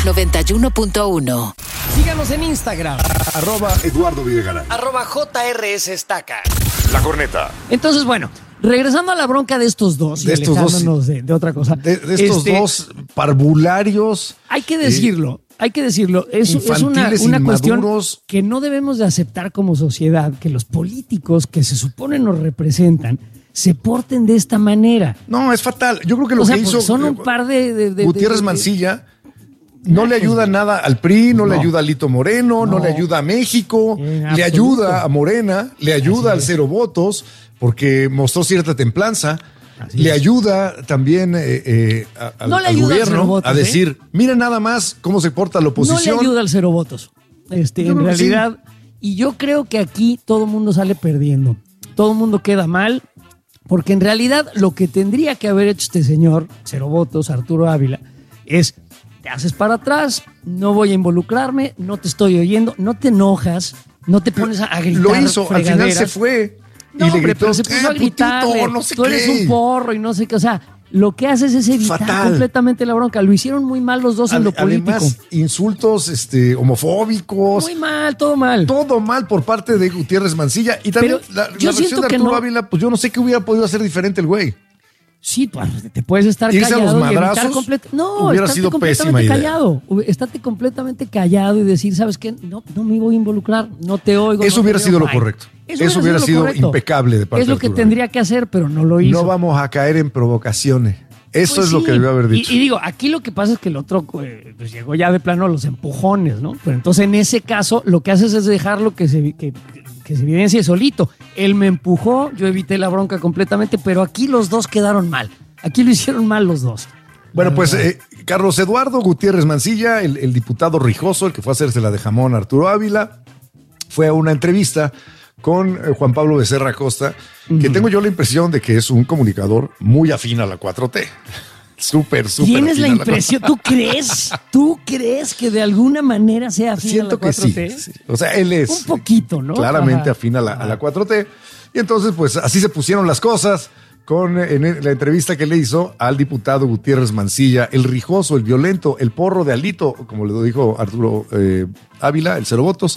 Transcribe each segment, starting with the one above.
91.1. Síganos en Instagram. @Eduardo Videgaray. @JRS Estaca. La Corneta. Entonces, bueno, regresando a la bronca de estos dos, De estos dos, alejándonos de otra cosa. De estos dos parvularios. Hay que decirlo. Es una cuestión que no debemos de aceptar como sociedad, que los políticos que se supone nos representan se porten de esta manera. No, es fatal. Yo creo que lo que hizo son un par de Gutiérrez Mancilla no le ayuda nada al PRI, no le ayuda a Lito Moreno, no le ayuda a México, le ayuda a Morena, le ayuda al Cero Votos, porque mostró cierta templanza. Le ayuda también al gobierno a decir, miren nada más cómo se porta la oposición. No le ayuda al Cero Votos. En realidad, y yo creo que aquí todo el mundo sale perdiendo. Todo el mundo queda mal, porque en realidad lo que tendría que haber hecho este señor, Cero Votos, Arturo Ávila, es: te haces para atrás, no voy a involucrarme, no te estoy oyendo, no te enojas, no te pones a gritar. Lo hizo, fregaderas. Al final se fue. No, y le gritó, pero se puso a gritarle, no sé tú eres un porro y no sé qué. O sea, lo que haces es evitar completamente la bronca. Lo hicieron muy mal los dos en lo político. Además, insultos homofóbicos. Muy mal, todo mal. Todo mal por parte de Gutiérrez Mancilla. Y también la reacción de Arturo Ávila, pues yo no sé qué hubiera podido hacer diferente el güey. Sí, pues te puedes estar irse callado a los madrazos, no, hubiera sido pésima idea. Callado. Estate completamente callado y decir, ¿sabes qué? No me voy a involucrar, no te oigo. Eso hubiera sido lo correcto. Eso hubiera sido impecable de parte de Es lo que tendría que hacer, pero no lo hizo. No vamos a caer en provocaciones. Eso es lo que debió haber dicho. Y digo, aquí lo que pasa es que el otro pues llegó ya de plano a los empujones, ¿no? Pero entonces en ese caso lo que haces es dejarlo que se evidencie solito. Él me empujó, yo evité la bronca completamente, pero aquí los dos quedaron mal. Aquí lo hicieron mal los dos. Bueno, pues Carlos Eduardo Gutiérrez Mancilla, el diputado rijoso, el que fue a hacerse la de jamón a Arturo Ávila, fue a una entrevista con Juan Pablo Becerra Costa, que tengo yo la impresión de que es un comunicador muy afín a la 4T. Súper ¿Tienes la impresión? ¿Tú crees que de alguna manera sea afín a la 4T? Siento que sí. O sea, él es un poquito, ¿no? Claramente afín a la 4T. Y entonces, pues así se pusieron las cosas en la entrevista que le hizo al diputado Gutiérrez Mancilla, el rijoso, el violento, el porro de Alito, como le dijo Arturo Ávila, el Cero Votos,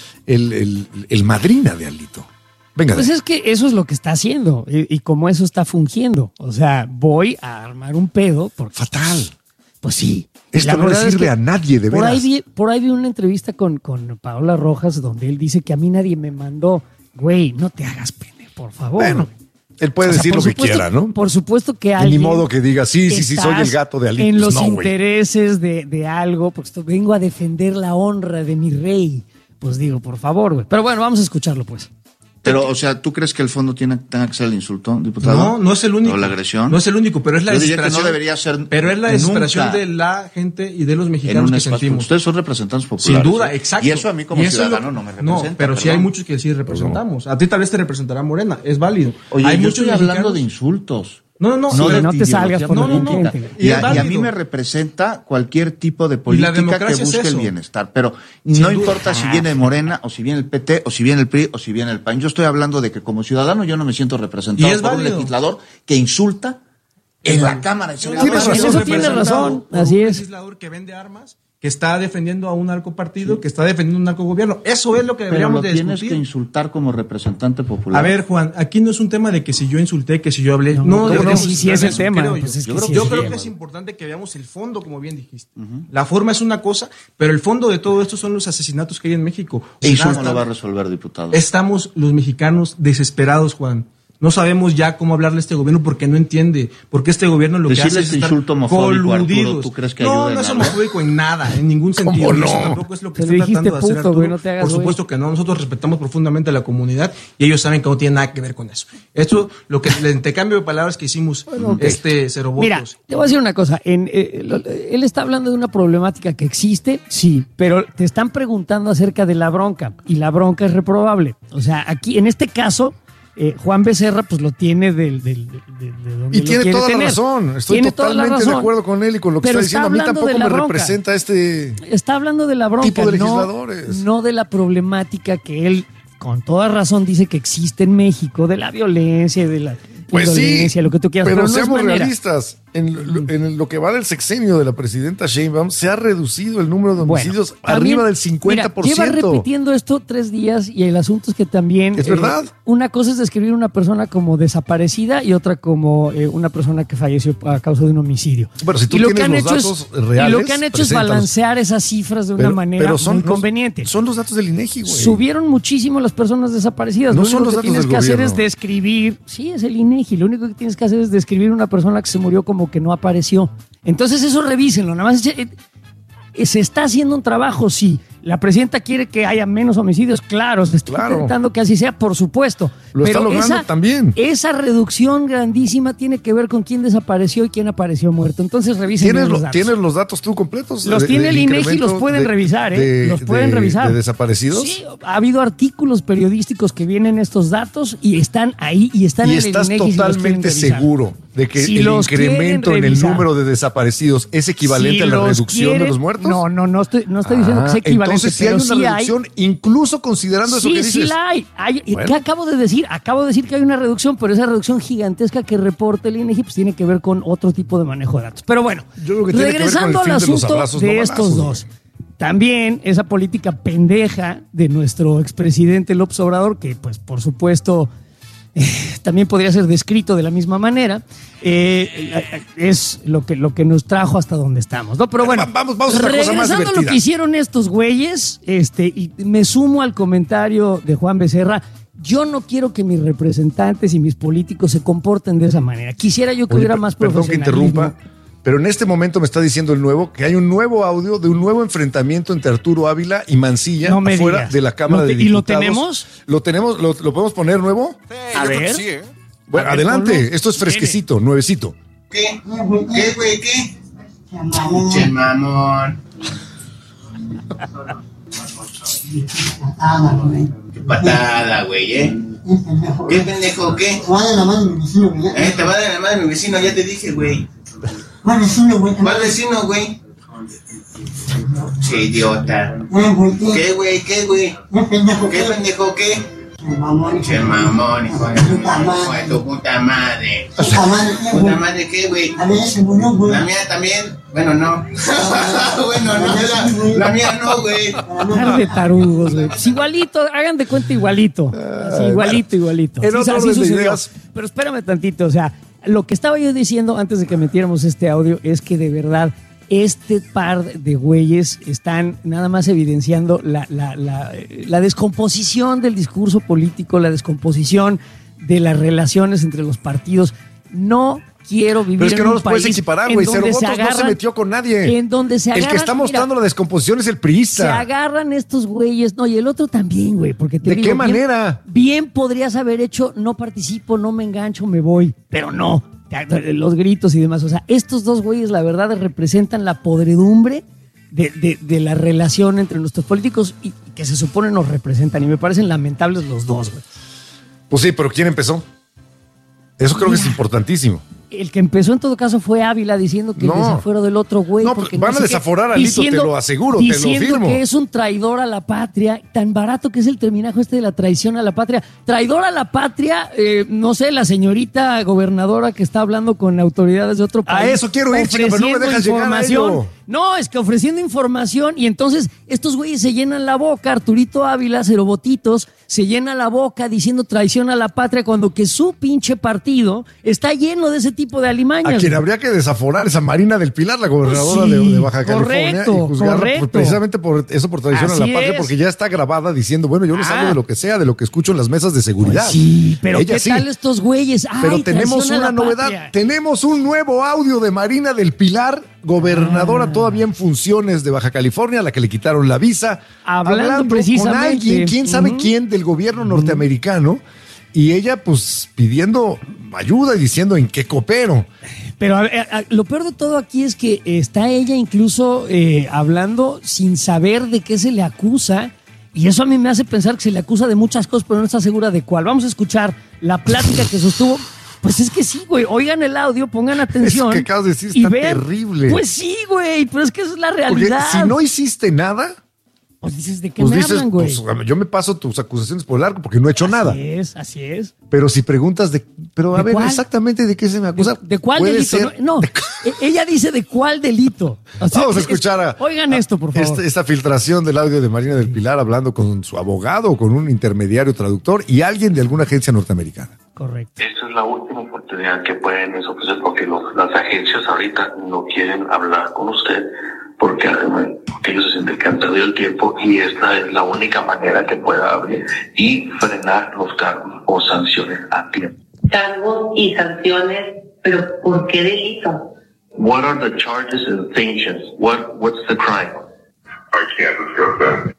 el madrina de Alito. Venga. Pues es que eso es lo que está haciendo y como eso está fungiendo. O sea, voy a armar un pedo. Fatal. Pues sí. Esto no le sirve a nadie, de veras. Por ahí vi una entrevista con Paola Rojas donde él dice que a mí nadie me mandó. Güey, no te hagas pene, por favor. Bueno, él puede decir lo que quiera, ¿no? Por supuesto que alguien... Ni modo que diga, sí, soy el gato de Alito. En los intereses de algo, pues vengo a defender la honra de mi rey. Pues digo, por favor, güey. Pero bueno, vamos a escucharlo, pues. Pero, o sea, ¿tú crees que el fondo tenga que ser el insulto, diputado? No es el único. ¿O la agresión? No es el único, pero es la desesperación. No debería ser. Pero es la desesperación de la gente y de los mexicanos que sentimos. Ustedes son representantes populares. Sin duda, exacto. Y eso a mí como ciudadano no me representa. No, pero sí hay muchos que sí representamos. A ti tal vez te representará Morena, es válido. Oye, hay yo muchos estoy hablando de insultos. No te salgas por Y a mí me representa cualquier tipo de política que busque el bienestar. Pero no importa si viene Morena, o si viene el PT, o si viene el PRI, o si viene el PAN. Yo estoy hablando de que como ciudadano yo no me siento representado por un legislador que insulta en la Cámara. Eso tiene razón. Así es. Un legislador que vende armas, que está defendiendo a un narcopartido, que está defendiendo un narcogobierno. Eso es lo que deberíamos de discutir. Pero tienes que insultar como representante popular. A ver, Juan, aquí no es un tema de que si yo insulté, que si yo hablé. Sí es el tema. Yo creo que es importante que veamos el fondo, como bien dijiste. La forma es una cosa, pero el fondo de todo esto son los asesinatos que hay en México. Eso no lo va a resolver, diputado. Estamos los mexicanos desesperados, Juan. No sabemos ya cómo hablarle a este gobierno porque no entiende. Porque este gobierno lo que hace es estar coludidos. Arturo, ¿tú crees que no es homofóbico en nada, en ningún sentido. ¿Cómo no? Eso tampoco es lo que está tratando de hacer Arturo. No te hagas, por supuesto que no. Nosotros respetamos profundamente a la comunidad y ellos saben que no tiene nada que ver con eso. Esto, el intercambio de palabras que hicimos, Cero Votos. Mira, te voy a decir una cosa. Él está hablando de una problemática que existe, sí, pero te están preguntando acerca de la bronca y la bronca es reprobable. O sea, aquí, en este caso... Juan Becerra pues lo tiene de donde y tiene toda la razón. Estoy totalmente de acuerdo con él y con lo que está diciendo. A mí tampoco me representa está hablando de la bronca, tipo de legisladores. No de la problemática que él con toda razón dice que existe en México, de la violencia, de la violencia, lo que tú quieras. Pero seamos realistas. en lo que va del sexenio de la presidenta Sheinbaum, se ha reducido el número de homicidios arriba del 50%. Mira, lleva repitiendo esto 3 días y el asunto es que también... Es verdad. Una cosa es describir a una persona como desaparecida y otra como una persona que falleció a causa de un homicidio. Bueno, si tú tienes los datos reales... Y lo que han hecho es balancear esas cifras de una manera muy conveniente. Son los datos del INEGI, güey. Subieron muchísimo las personas desaparecidas. No son los datos del gobierno. Lo que tienes que hacer es describir... Sí, es el INEGI. Lo único que tienes que hacer es describir a una persona que se murió como que no apareció. Entonces eso revísenlo, nada más se está haciendo un trabajo, sí. La presidenta quiere que haya menos homicidios, claro, se está intentando que así sea, por supuesto. Lo está logrando también. Esa reducción grandísima tiene que ver con quién desapareció y quién apareció muerto. Entonces revisen los datos. ¿Tienes los datos tú completos? Los tiene el INEGI, los pueden revisar, los pueden revisar. ¿De desaparecidos? Sí, ha habido artículos periodísticos que vienen estos datos y están ahí y están en el INEGI. ¿Y estás totalmente seguro de que el incremento en el número de desaparecidos es equivalente a la reducción de los muertos? No estoy diciendo que sea equivalente. Entonces sí hay una reducción, incluso considerando eso que dices. Sí la hay. ¿Qué acabo de decir? Acabo de decir que hay una reducción, pero esa reducción gigantesca que reporta el INEGI pues tiene que ver con otro tipo de manejo de datos. Pero bueno, regresando al asunto de estos dos. También esa política pendeja de nuestro expresidente López Obrador, que pues por supuesto también podría ser descrito de la misma manera, es lo que nos trajo hasta donde estamos, ¿no? Pero bueno, vamos a otra cosa más divertida. Regresando a lo que hicieron estos güeyes, y me sumo al comentario de Juan Becerra. Yo no quiero que mis representantes y mis políticos se comporten de esa manera. Quisiera yo que hubiera más profesionalismo. Perdón que interrumpa, pero en este momento me está diciendo el nuevo que hay un nuevo audio de un nuevo enfrentamiento entre Arturo Ávila y Mancilla afuera de la Cámara de Diputados. ¿Y lo tenemos? ¿Lo tenemos? ¿Lo podemos poner nuevo? A ver. Sí, Bueno, adelante. Esto es fresquecito, nuevecito. ¿Qué, güey? ¿Qué? Che, mamón. Qué patada, güey, ¿Qué pendejo, qué? Te va a dar la mano mi vecino, güey. Te va a dar la mano mi vecino, ya te dije, güey. ¿Cuál vecino, güey? ¿Cuál vecino, güey? Che, idiota. ¿Qué, güey? ¿Qué, güey? ¿Qué pendejo, qué? Che, mamón, hijo de tu puta madre. ¿Puta madre qué, güey? La mía también. Bueno, no. Bueno, no, la mía no, güey. Par de tarugos, güey. Pues igualito, hagan de cuenta igualito. Así, igualito. Así sucedió. Pero espérame tantito, o sea, lo que estaba yo diciendo antes de que metiéramos este audio es que de verdad este par de güeyes están nada más evidenciando la descomposición del discurso político, la descomposición de las relaciones entre los partidos. No quiero vivir en un país. Pero es que no los puedes equiparar, güey. Cero Votos no se metió con nadie. En donde se agarran, el que está mostrando la descomposición es el priista. Se agarran estos güeyes. No, y el otro también, güey. Porque ¿de qué manera? Bien podrías haber hecho, no participo, no me engancho, me voy. Pero no. Los gritos y demás. O sea, estos dos güeyes, la verdad, representan la podredumbre de la relación entre nuestros políticos y que se supone nos representan. Y me parecen lamentables los dos, güey. Pues sí, pero ¿quién empezó? Eso creo que es importantísimo. El que empezó en todo caso fue Ávila diciendo que el desafuero del otro güey. No, porque van a desaforar a Lito, te lo aseguro, te lo firmo. Diciendo que es un traidor a la patria, tan barato que es el terminajo de la traición a la patria. Traidor a la patria, no sé, la señorita gobernadora que está hablando con autoridades de otro país. A eso quiero ir, chica, pero no me dejas llegar a ello. No, es que ofreciendo información y entonces estos güeyes se llenan la boca, Arturito Ávila, Cero Votitos, se llena la boca diciendo traición a la patria cuando que su pinche partido está lleno de ese tipo de alimañas. A quien habría que desaforar es a Marina del Pilar, la gobernadora de Baja California, y juzgarla precisamente por eso, por traición a la patria, porque ya está grabada diciendo, bueno, yo les hablo de lo que sea, de lo que escucho en las mesas de seguridad. Sí, pero ella ¿qué tal estos güeyes? Pero tenemos una novedad, tenemos un nuevo audio de Marina del Pilar, gobernadora todavía en funciones de Baja California, a la que le quitaron la visa, hablando precisamente con alguien, quién sabe quién del gobierno norteamericano, y ella pues pidiendo ayuda y diciendo en qué coopero. Pero lo peor de todo aquí es que está ella incluso hablando sin saber de qué se le acusa, y eso a mí me hace pensar que se le acusa de muchas cosas, pero no está segura de cuál. Vamos a escuchar la plática que sostuvo. Pues es que sí, güey. Oigan el audio, pongan atención. Eso que acabas de decir está terrible. Pues sí, güey, pero es que esa es la realidad. Porque si no hiciste nada, Pues dices, ¿de qué me hablan, güey? Pues, yo me paso tus acusaciones por el arco porque no he hecho nada. Así es. Pero si preguntas pero a ver, cuál? Exactamente de qué se me acusa. ¿De cuál delito? No, ella dice de cuál delito. O sea, vamos a escuchar oigan esto, por favor. Esta filtración del audio de Marina del Pilar hablando con su abogado o con un intermediario traductor y alguien de alguna agencia norteamericana. Correcto. Esta es la última oportunidad que pueden ofrecer porque las agencias ahorita no quieren hablar con usted porque ellos se sienten que han perdido el tiempo y esta es la única manera que pueda abrir y frenar los cargos o sanciones a tiempo. Cargos y sanciones, pero ¿por qué delito? What are the charges and sanctions? What's the crime? I can't discuss that.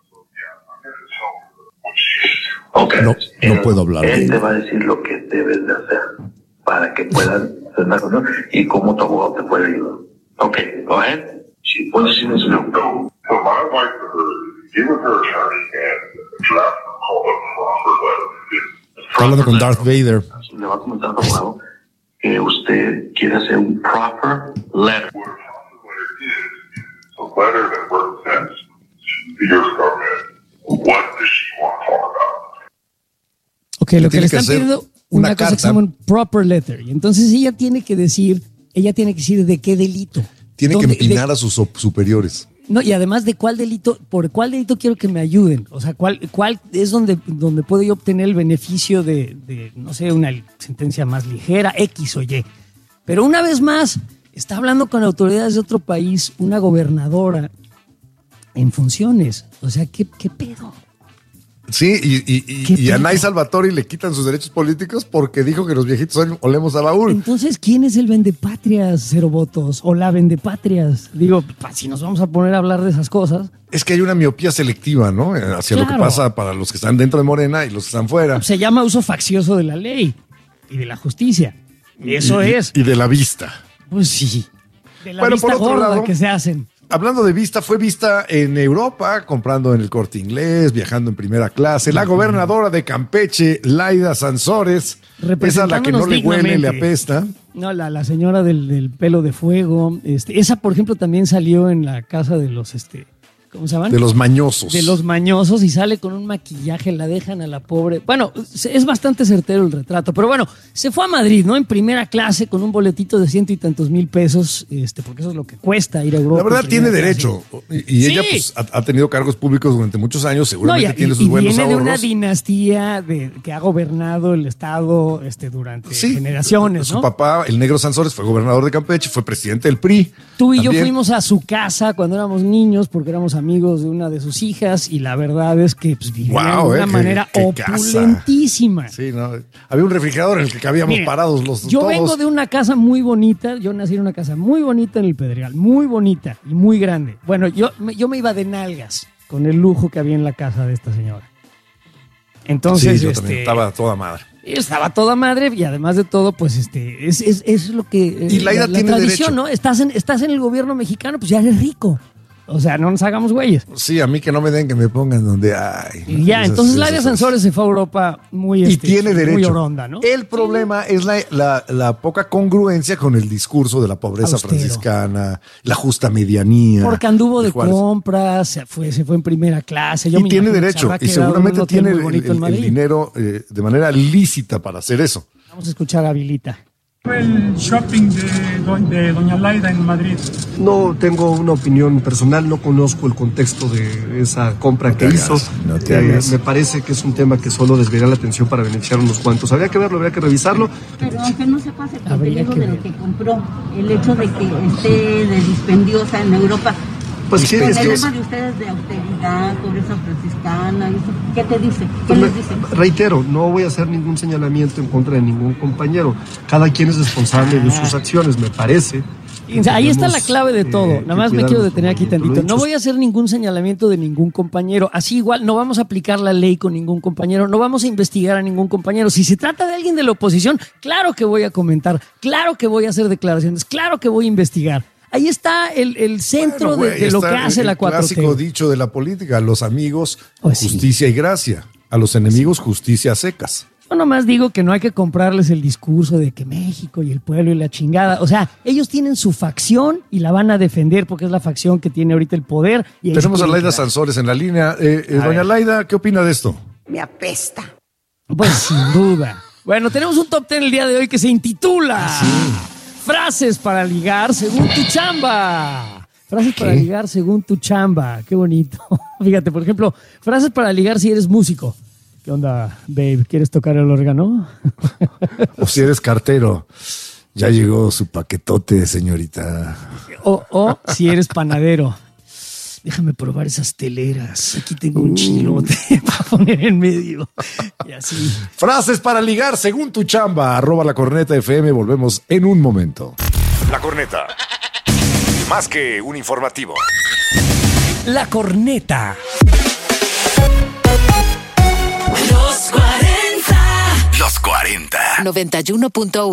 Okay. No puedo hablar. Él te va a decir lo que debes de hacer para que puedan hacer una cosa y cómo tu abogado te puede ayudar. Okay, go ahead. What does she need to know? So my advice to her is get with her attorney and draft called a proper letter. Está hablando con Darth Vader. Le va a comentar al abogado que usted quiere hacer un proper letter. What a proper letter is a letter that represents the U.S. government. What does she want to talk about? Ok, lo que le están pidiendo una cosa que se llama un proper letter. Y entonces ella tiene que decir de qué delito. Tiene que empinar a sus superiores. No, y además de cuál delito, por cuál delito quiero que me ayuden. O sea, cuál es donde puedo yo obtener el beneficio de, no sé, una sentencia más ligera, X o Y. Pero una vez más, está hablando con autoridades de otro país, una gobernadora en funciones. O sea, ¿qué pedo? Sí, y a Nay Salvatori le quitan sus derechos políticos porque dijo que los viejitos olemos a baúl. Entonces, ¿quién es el vendepatrias, Cero Votos? O la vendepatrias. Digo, si nos vamos a poner a hablar de esas cosas. Es que hay una miopía selectiva, ¿no? Hacia lo que pasa para los que están dentro de Morena y los que están fuera. Se llama uso faccioso de la ley y de la justicia. Eso es. Y de la vista. Pues sí. De la vista por gorda lado, que se hacen. Hablando de vista, fue vista en Europa, comprando en el Corte Inglés, viajando en primera clase. La gobernadora de Campeche, Laida Sansores, esa a la que no le huele, le apesta. No, la señora del pelo de fuego. Esa, por ejemplo, también salió en la casa de los, ¿cómo se llaman? De los mañosos. De los mañosos y sale con un maquillaje, la dejan a la pobre. Bueno, es bastante certero el retrato, pero bueno, se fue a Madrid, ¿no? En primera clase con un boletito de 100 y tantos mil pesos, porque eso es lo que cuesta ir a Europa. La verdad tiene derecho. Y ella pues ha tenido cargos públicos durante muchos años, seguramente tiene sus buenos ahorros. Viene de una dinastía que ha gobernado el estado durante generaciones, ¿no? Su papá, el negro Sansores, fue gobernador de Campeche, fue presidente del PRI. Tú y yo fuimos a su casa cuando éramos niños porque éramos amigos de una de sus hijas y la verdad es que vivían de una manera opulentísima. Sí, ¿no? Había un refrigerador en el que cabíamos parados los dos. Yo vengo de una casa muy bonita, yo nací en una casa muy bonita en el Pedregal, muy bonita y muy grande. Bueno, yo me iba de nalgas con el lujo que había en la casa de esta señora. Entonces, sí, yo también estaba toda madre. Estaba toda madre y además de todo, pues es lo que y la tiene tradición, derecho. ¿no? Estás en el gobierno mexicano, pues ya eres rico. O sea, no nos hagamos güeyes. Sí, a mí que no me den, que me pongan donde hay. Y ya, entonces Laida Sansores se fue a Europa muy y tiene derecho. Muy oronda, ¿no? El problema es la poca congruencia con el discurso de la pobreza franciscana, la justa medianía. Porque anduvo de compras, se fue en primera clase. Y tiene derecho, y seguramente tiene el dinero de manera lícita para hacer eso. Vamos a escuchar a Vilita. El shopping de doña Laida en Madrid. No tengo una opinión personal, no conozco el contexto de esa compra que hizo. Me parece que es un tema que solo desviará la atención para beneficiar unos cuantos. Habría que verlo, habría que revisarlo. Pero aunque no se pase el contenido de lo que compró, el hecho de que esté de dispendiosa en Europa. Pues con el tema de ustedes de austeridad, pobreza franciscana, ¿qué te dice? ¿Qué les dice? Reitero, no voy a hacer ningún señalamiento en contra de ningún compañero. Cada quien es responsable de sus acciones, me parece. Ahí está la clave de todo. Nada más me quiero detener aquí tantito. No voy a hacer ningún señalamiento de ningún compañero. Así igual no vamos a aplicar la ley con ningún compañero. No vamos a investigar a ningún compañero. Si se trata de alguien de la oposición, claro que voy a comentar. Claro que voy a hacer declaraciones. Claro que voy a investigar. Ahí está el centro de lo que hace la 4T. El clásico dicho de la política: a los amigos, justicia y gracia. A los enemigos, justicia a secas. Yo nomás digo que no hay que comprarles el discurso de que México y el pueblo y la chingada. O sea, ellos tienen su facción y la van a defender porque es la facción que tiene ahorita el poder. Y tenemos a Laida Sansores en la línea. Doña Laida, ¿qué opina de esto? Me apesta. Pues sin duda. Bueno, tenemos un top 10 el día de hoy que se intitula Frases para ligar según tu chamba. Frases para ligar según tu chamba. Qué bonito. Fíjate, por ejemplo, frases para ligar si eres músico. ¿Qué onda, babe? ¿Quieres tocar el órgano? O si eres cartero. Ya llegó su paquetote, señorita. O si eres panadero. Déjame probar esas teleras. Aquí tengo un chilote para poner en medio. Y así. Frases para ligar según tu chamba. @lacorneta_FM. Volvemos en un momento. La Corneta. Más que un informativo. La Corneta. Los 40. 91.1